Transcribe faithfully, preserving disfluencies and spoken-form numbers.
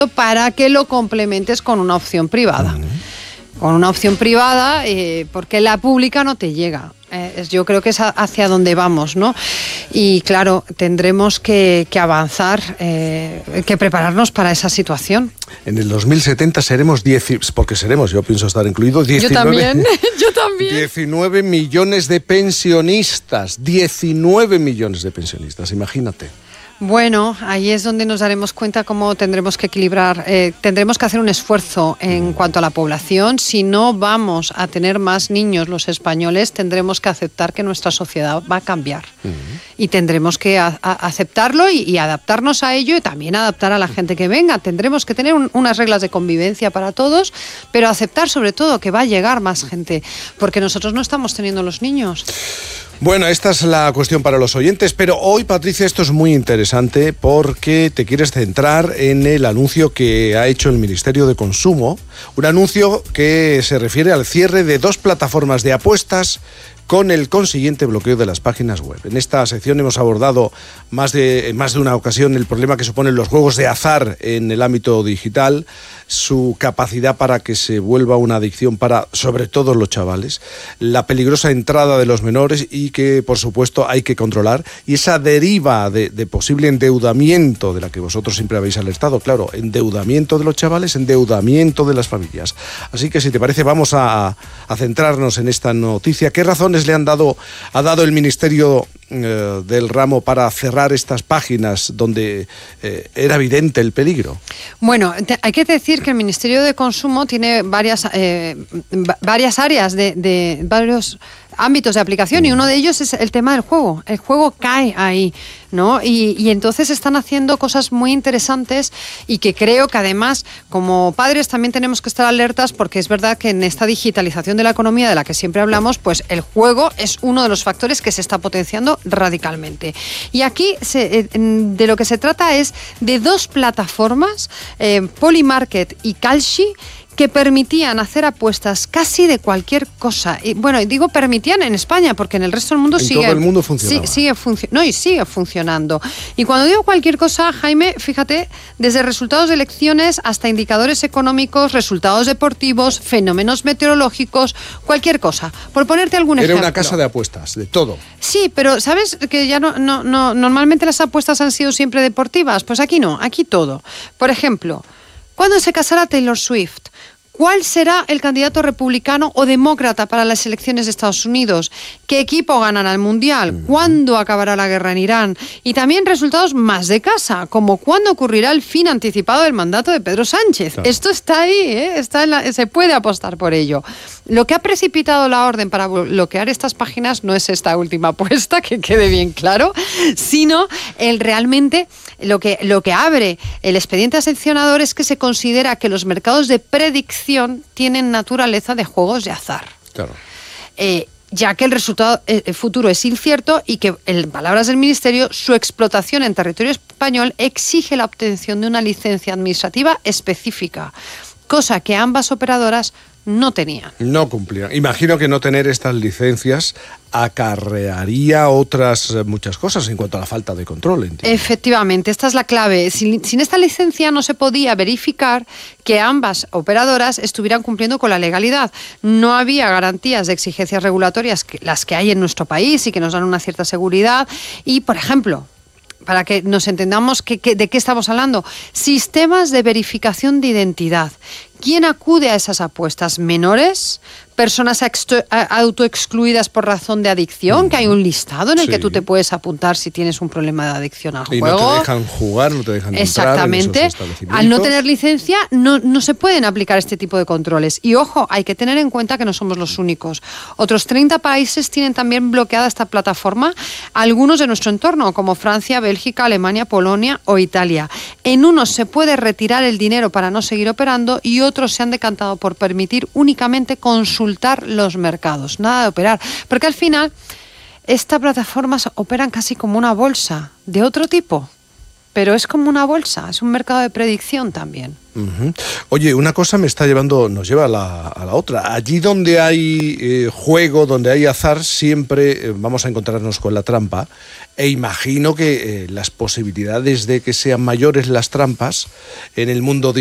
para que lo complementes con una opción privada. Uh-huh. Con una opción privada, eh, porque la pública no te llega. Eh, yo creo que es hacia donde vamos, ¿no? Y claro, tendremos que, que avanzar, eh, que prepararnos para esa situación. En el dos mil setenta seremos diez, porque seremos, yo pienso estar incluido, diecinueve, yo también, yo también. diecinueve millones de pensionistas, diecinueve millones de pensionistas, imagínate. Bueno, ahí es donde nos daremos cuenta cómo tendremos que equilibrar, eh, tendremos que hacer un esfuerzo en cuanto a la población. Si no vamos a tener más niños los españoles, tendremos que aceptar que nuestra sociedad va a cambiar. Uh-huh. Y tendremos que a, a aceptarlo y, y adaptarnos a ello y también adaptar a la gente que venga. Tendremos que tener un, unas reglas de convivencia para todos, pero aceptar sobre todo que va a llegar más gente, porque nosotros no estamos teniendo los niños. Bueno, esta es la cuestión para los oyentes, pero hoy, Patricia, esto es muy interesante porque te quieres centrar en el anuncio que ha hecho el Ministerio de Consumo, un anuncio que se refiere al cierre de dos plataformas de apuestas con el consiguiente bloqueo de las páginas web. En esta sección hemos abordado más de, en más de una ocasión el problema que suponen los juegos de azar en el ámbito digital, su capacidad para que se vuelva una adicción para, sobre todo, los chavales, la peligrosa entrada de los menores y que, por supuesto, hay que controlar, y esa deriva de, de posible endeudamiento de la que vosotros siempre habéis alertado, claro, endeudamiento de los chavales, endeudamiento de las familias. Así que, si te parece, vamos a, a centrarnos en esta noticia. ¿Qué razones le han dado, ha dado el Ministerio eh, del ramo para cerrar estas páginas donde eh, era evidente el peligro? Bueno, te, hay que decir que el Ministerio de Consumo tiene varias, eh, varias áreas, de, de varios ámbitos de aplicación, y uno de ellos es el tema del juego. El juego cae ahí, ¿no? Y, y entonces están haciendo cosas muy interesantes y que creo que además, como padres, también tenemos que estar alertas, porque es verdad que en esta digitalización de la economía de la que siempre hablamos, pues el juego es uno de los factores que se está potenciando radicalmente. Y aquí se, de lo que se trata es de dos plataformas, eh, Polymarket y Kalshi, que permitían hacer apuestas casi de cualquier cosa. Y bueno, digo permitían en España, porque en el resto del mundo en sigue, todo el mundo funcionaba. Sí, sigue func- no, y sigue funcionando. Y cuando digo cualquier cosa, Jaime, fíjate, desde resultados de elecciones hasta indicadores económicos, resultados deportivos, fenómenos meteorológicos, cualquier cosa. Por ponerte algún Era ejemplo. Era una casa de apuestas, de todo. Sí, pero ¿sabes que ya no, no, no, normalmente las apuestas han sido siempre deportivas? Pues aquí no, aquí todo. Por ejemplo, ¿cuándo se casará Taylor Swift? ¿Cuál será el candidato republicano o demócrata para las elecciones de Estados Unidos? ¿Qué equipo ganará el Mundial? ¿Cuándo acabará la guerra en Irán? Y también resultados más de casa, como cuándo ocurrirá el fin anticipado del mandato de Pedro Sánchez. Claro. Esto está ahí, ¿eh? Está en la, se puede apostar por ello. Lo que ha precipitado la orden para bloquear estas páginas no es esta última apuesta, que quede bien claro, sino el realmente lo que, lo que abre el expediente a sancionador es que se considera que los mercados de predicción tienen naturaleza de juegos de azar. Claro. Eh, ya que el resultado eh, futuro es incierto y que, en palabras del Ministerio, su explotación en territorio español exige la obtención de una licencia administrativa específica, cosa que ambas operadoras no tenían. No cumplían. Imagino que no tener estas licencias acarrearía otras muchas cosas en cuanto a la falta de control. ¿Entiendes? Efectivamente, esta es la clave. Sin, sin esta licencia no se podía verificar que ambas operadoras estuvieran cumpliendo con la legalidad. No había garantías de exigencias regulatorias, que, las que hay en nuestro país y que nos dan una cierta seguridad. Y, por ejemplo, para que nos entendamos que, que, de qué estamos hablando, sistemas de verificación de identidad. ¿Quién acude a esas apuestas? ¿Menores? ¿Personas exto- autoexcluidas por razón de adicción? Que hay un listado en el sí. que tú te puedes apuntar si tienes un problema de adicción al y juego. Y no te dejan jugar, no te dejan Exactamente. entrar en esos establecimientos. Al no tener licencia, no, no se pueden aplicar este tipo de controles. Y ojo, hay que tener en cuenta que no somos los únicos. Otros treinta países tienen también bloqueada esta plataforma, algunos de nuestro entorno, como Francia, Bélgica, Alemania, Polonia o Italia. En unos se puede retirar el dinero para no seguir operando y otros se han decantado por permitir únicamente consultar los mercados, nada de operar, porque al final estas plataformas operan casi como una bolsa de otro tipo. pero es como una bolsa, es un mercado de predicción también. Uh-huh. Oye, una cosa me está llevando, nos lleva a la, a la otra. Allí donde hay eh, juego, donde hay azar, siempre eh, vamos a encontrarnos con la trampa. E imagino que eh, las posibilidades de que sean mayores las trampas en el mundo